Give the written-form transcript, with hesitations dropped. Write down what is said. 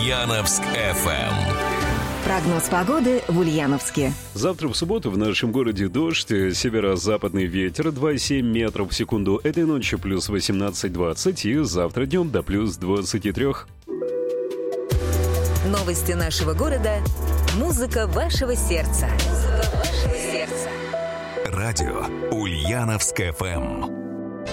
Ульяновск FM. Прогноз погоды в Ульяновске. Завтра в субботу в нашем городе дождь, северо-западный ветер 2,7 метров в секунду. Этой ночью плюс 18-20 и завтра днем до плюс 23. Новости нашего города. Музыка вашего сердца. Радио Ульяновск FM.